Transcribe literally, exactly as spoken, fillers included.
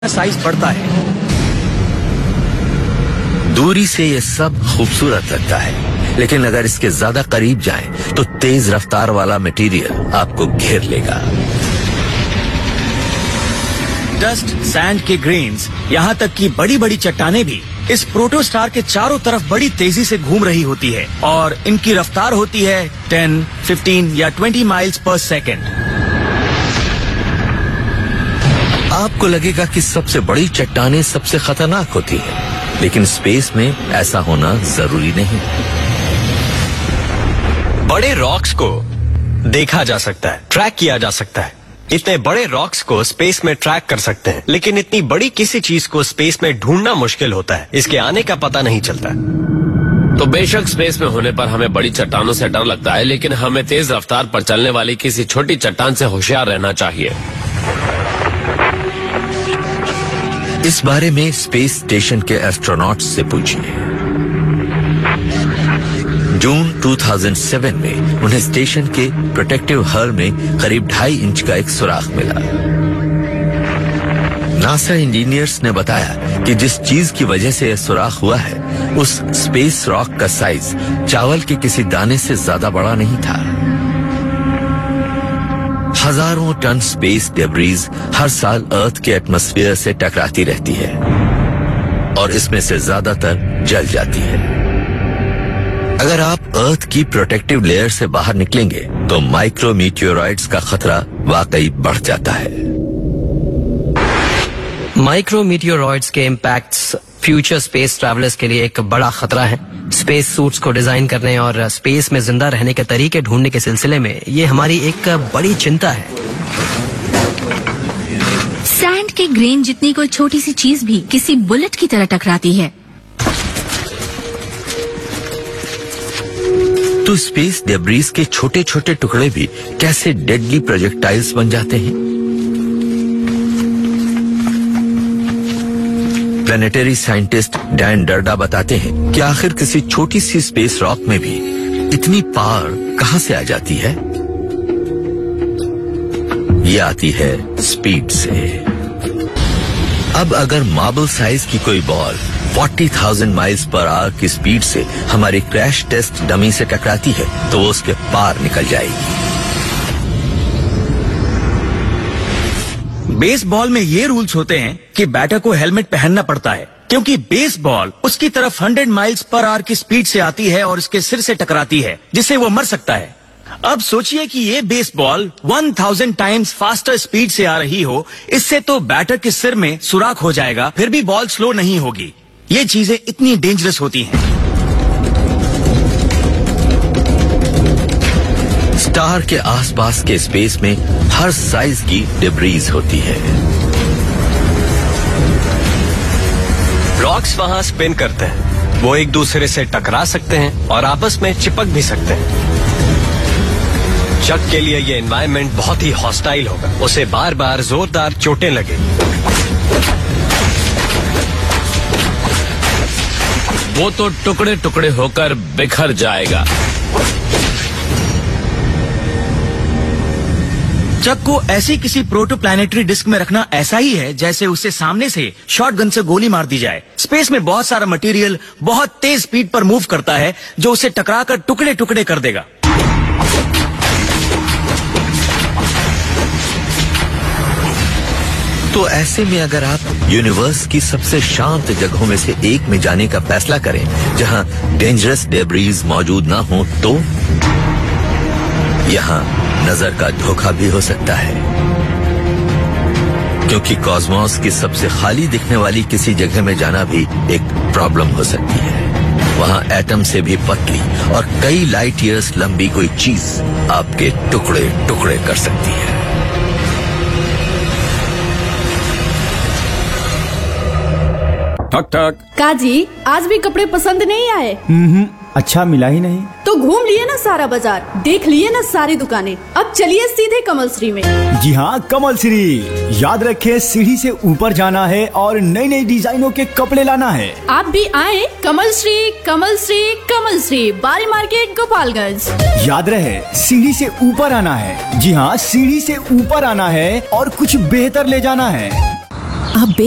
Size बढ़ता है। दूरी से ये सब खूबसूरत लगता है, लेकिन अगर इसके ज्यादा करीब जाएं तो तेज रफ्तार वाला मटेरियल आपको घेर लेगा। डस्ट, सैंड के ग्रेन्स, यहाँ तक कि बड़ी बड़ी चट्टानें भी इस प्रोटोस्टार के चारों तरफ बड़ी तेजी से घूम रही होती है और इनकी रफ्तार होती है टेन, फिफ्टीन या ट्वेंटी माइल्स पर सेकेंड। आपको लगेगा कि सबसे बड़ी चट्टानें सबसे खतरनाक होती हैं, लेकिन स्पेस में ऐसा होना जरूरी नहीं। बड़े रॉक्स को देखा जा सकता है, ट्रैक किया जा सकता है। इतने बड़े रॉक्स को स्पेस में ट्रैक कर सकते हैं, लेकिन इतनी बड़ी किसी चीज को स्पेस में ढूंढना मुश्किल होता है। इसके आने का पता नहीं चलता। तो बेशक स्पेस में होने पर हमें बड़ी चट्टानों से डर लगता है, लेकिन हमें तेज रफ्तार पर चलने वाली किसी छोटी चट्टान से होशियार रहना चाहिए। इस बारे में स्पेस स्टेशन के एस्ट्रोनॉट्स से पूछिए। जून दो हज़ार सात में उन्हें स्टेशन के प्रोटेक्टिव हल में करीब ढाई इंच का एक सुराख मिला। नासा इंजीनियर्स ने बताया कि जिस चीज की वजह से यह सुराख हुआ है, उस स्पेस रॉक का साइज चावल के किसी दाने से ज्यादा बड़ा नहीं था। हजारों टन स्पेस डेब्रीज हर साल अर्थ के एटमॉस्फेयर से टकराती रहती है और इसमें से ज्यादातर जल जाती है। अगर आप अर्थ की प्रोटेक्टिव लेयर से बाहर निकलेंगे तो माइक्रो मीटियोराइड्स का खतरा वाकई बढ़ जाता है। माइक्रो मीटियोराइड्स के इम्पैक्ट्स फ्यूचर स्पेस ट्रैवलर्स के लिए एक बड़ा खतरा है। स्पेस सूट्स को डिजाइन करने और स्पेस में जिंदा रहने के तरीके ढूंढने के सिलसिले में ये हमारी एक बड़ी चिंता है। सैंड के ग्रेन जितनी कोई छोटी सी चीज भी किसी बुलेट की तरह टकराती है। तो स्पेस डेब्रीज के छोटे छोटे टुकड़े भी कैसे डेडली प्रोजेक्टाइल्स बन जाते हैं। प्लेनेटरी साइंटिस्ट डैन डर्डा बताते हैं कि आखिर किसी छोटी सी स्पेस रॉक में भी इतनी पावर कहां से आ जाती है। ये आती है स्पीड से। अब अगर मार्बल साइज की कोई बॉल चालीस हज़ार माइल्स पर आवर की स्पीड से हमारे क्रैश टेस्ट डमी से टकराती है तो वो उसके पार निकल जाएगी। बेसबॉल में ये रूल्स होते हैं कि बैटर को हेलमेट पहनना पड़ता है, क्योंकि बेसबॉल उसकी तरफ सौ माइल्स पर आवर की स्पीड से आती है और उसके सिर से टकराती है, जिससे वो मर सकता है। अब सोचिए कि ये बेसबॉल एक हज़ार टाइम्स फास्टर स्पीड से आ रही हो, इससे तो बैटर के सिर में सुराख हो जाएगा, फिर भी बॉल स्लो नहीं होगी। ये चीजें इतनी डेंजरस होती हैं। स्टार के आसपास के स्पेस में हर साइज की डिब्रीज होती है। रॉक्स वहां स्पिन करते हैं, वो एक दूसरे से टकरा सकते हैं और आपस में चिपक भी सकते हैं। चक के लिए ये एनवायरनमेंट बहुत ही हॉस्टाइल होगा, उसे बार बार जोरदार चोटें लगेंगी। वो तो टुकड़े टुकड़े होकर बिखर जाएगा। चक को ऐसी किसी प्रोटोप्लैनेटरी डिस्क में रखना ऐसा ही है जैसे उसे सामने से शॉटगन से गोली मार दी जाए। स्पेस में बहुत सारा मटेरियल बहुत तेज स्पीड पर मूव करता है, जो उसे टकराकर टुकड़े टुकड़े कर देगा। तो ऐसे में अगर आप यूनिवर्स की सबसे शांत जगहों में से एक में जाने का फैसला करें, जहां डेंजरस डेब्रीज मौजूद ना हो, तो यहां नजर का धोखा भी हो सकता है, क्योंकि कॉस्मोस की सबसे खाली दिखने वाली किसी जगह में जाना भी एक प्रॉब्लम हो सकती है। वहां एटम से भी पतली और कई लाइट ईयर्स लंबी कोई चीज आपके टुकड़े टुकड़े कर सकती है। ठक ठक। काजी, आज भी कपड़े पसंद नहीं आए? हम्म, अच्छा मिला ही नहीं। तो घूम लिए ना सारा बाजार, देख लिए ना सारी दुकानें, अब चलिए सीधे कमल श्री में। जी हाँ, कमल श्री। याद रखें, सीढ़ी से ऊपर जाना है और नई नई डिजाइनों के कपड़े लाना है। आप भी आए कमल श्री, कमल श्री, कमल श्री, बारी मार्केट, गोपालगंज। याद रहे, सीढ़ी से ऊपर आना है। जी हाँ, सीढ़ी से ऊपर आना है और कुछ बेहतर ले जाना है। अब